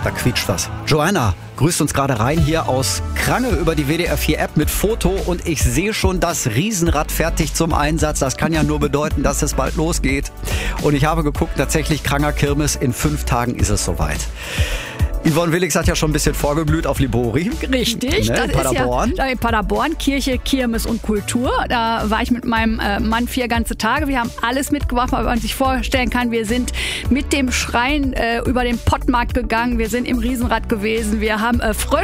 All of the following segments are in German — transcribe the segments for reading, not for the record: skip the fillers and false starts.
Da quietscht was. Joanna grüßt uns gerade rein hier aus Krange über die WDR 4 App mit Foto und ich sehe schon das Riesenrad fertig zum Einsatz. Das kann ja nur bedeuten, dass es bald losgeht. Und ich habe geguckt, tatsächlich Kranger Kirmes, in 5 Tagen ist es soweit. Yvonne Willix hat ja schon ein bisschen vorgeglüht auf Libori. Richtig, ne, das in Paderborn. ist ja in Paderborn, Kirche, Kirmes und Kultur. Da war ich mit meinem Mann 4 ganze Tage. Wir haben alles mitgebracht, was man sich vorstellen kann. Wir sind mit dem Schrein über den Pottmarkt gegangen. Wir sind im Riesenrad gewesen. Wir haben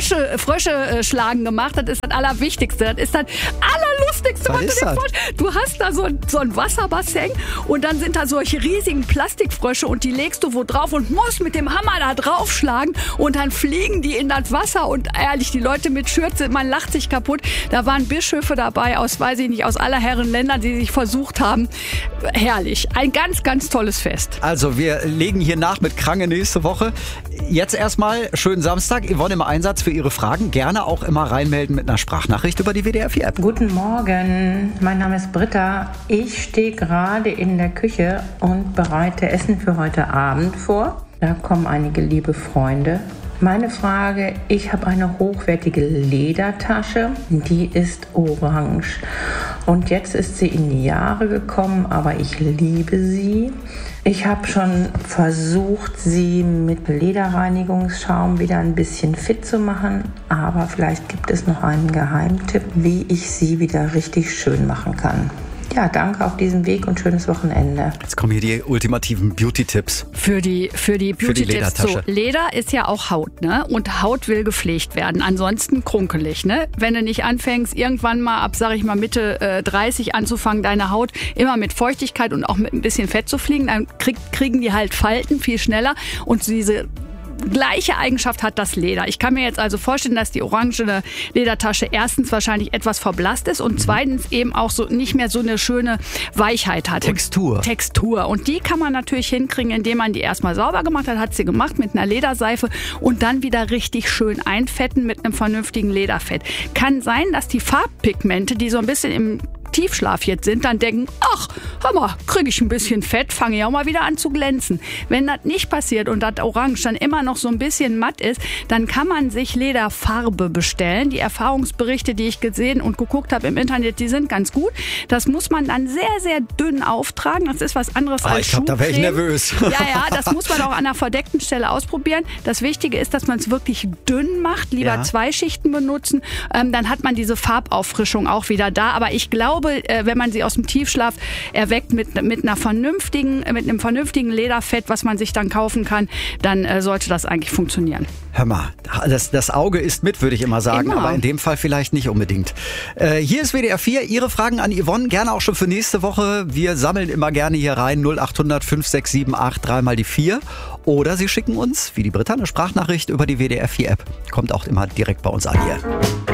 Frösche schlagen gemacht. Das ist das Allerwichtigste. Das ist das Allerlustigste, was du dir vorstellst. Du hast da so ein Wasserbassin und dann sind da solche riesigen Plastikfrösche und die legst du wo drauf und musst mit dem Hammer da draufschlagen. Und dann fliegen die in das Wasser und ehrlich, die Leute mit Schürze, man lacht sich kaputt. Da waren Bischöfe dabei aus, weiß ich nicht, aus aller Herren Ländern, die sich versucht haben. Herrlich. Ein ganz, ganz tolles Fest. Also wir legen hier nach mit Krange nächste Woche. Jetzt erstmal schönen Samstag. Yvonne im Einsatz für Ihre Fragen. Gerne auch immer reinmelden mit einer Sprachnachricht über die WDR 4 App. Guten Morgen, mein Name ist Britta. Ich stehe gerade in der Küche und bereite Essen für heute Abend vor. Da kommen einige liebe Freunde. Meine Frage, ich habe eine hochwertige Ledertasche, die ist orange. Und jetzt ist sie in die Jahre gekommen, aber ich liebe sie. Ich habe schon versucht, sie mit Lederreinigungsschaum wieder ein bisschen fit zu machen, aber vielleicht gibt es noch einen Geheimtipp, wie ich sie wieder richtig schön machen kann. Ja, danke auf diesem Weg und schönes Wochenende. Jetzt kommen hier die ultimativen Beauty-Tipps. Für die Beauty-Tipps. So, Leder ist ja auch Haut, ne? Und Haut will gepflegt werden. Ansonsten krunkelig, ne? Wenn du nicht anfängst, irgendwann mal ab, sag ich mal, Mitte 30 anzufangen, deine Haut immer mit Feuchtigkeit und auch mit ein bisschen Fett zu pflegen, dann kriegen die halt Falten viel schneller und diese gleiche Eigenschaft hat das Leder. Ich kann mir jetzt also vorstellen, dass die orangene Ledertasche erstens wahrscheinlich etwas verblasst ist und zweitens eben auch so nicht mehr so eine schöne Weichheit hat. Textur. Und die kann man natürlich hinkriegen, indem man die erstmal sauber gemacht hat sie gemacht mit einer Lederseife und dann wieder richtig schön einfetten mit einem vernünftigen Lederfett. Kann sein, dass die Farbpigmente, die so ein bisschen im Tiefschlaf jetzt sind, dann denken, ach, hör mal, kriege ich ein bisschen Fett, fange ich auch mal wieder an zu glänzen. Wenn das nicht passiert und das Orange dann immer noch so ein bisschen matt ist, dann kann man sich Lederfarbe bestellen. Die Erfahrungsberichte, die ich gesehen und geguckt habe im Internet, die sind ganz gut. Das muss man dann sehr, sehr dünn auftragen. Das ist was anderes als ich glaube, da wäre ich nervös. Ja, das muss man auch an der verdeckten Stelle ausprobieren. Das Wichtige ist, dass man es wirklich dünn macht, lieber 2 Schichten benutzen. Dann hat man diese Farbauffrischung auch wieder da. Aber ich glaube, wenn man sie aus dem Tiefschlaf erweckt mit einem vernünftigen Lederfett, was man sich dann kaufen kann, dann sollte das eigentlich funktionieren. Hör mal, das Auge ist mit, würde ich immer sagen, aber in dem Fall vielleicht nicht unbedingt. Hier ist WDR 4, Ihre Fragen an Yvonne, gerne auch schon für nächste Woche. Wir sammeln immer gerne hier rein, 0800 5678 3 mal die 4. Oder Sie schicken uns, wie die Britta, eine Sprachnachricht über die WDR 4 App. Kommt auch immer direkt bei uns an hier.